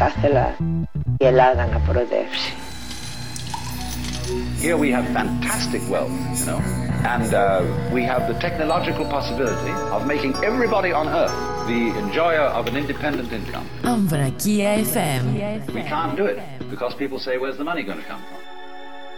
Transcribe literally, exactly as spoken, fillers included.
θα ήθελα η Ελλάδα να προοδεύσει. Here we have fantastic wealth, you know, and uh, we have the technological possibility of making everybody on earth the enjoyer of an independent income. Ambrakia εφ εμ. We can't do it because people say, where's the money going to come from?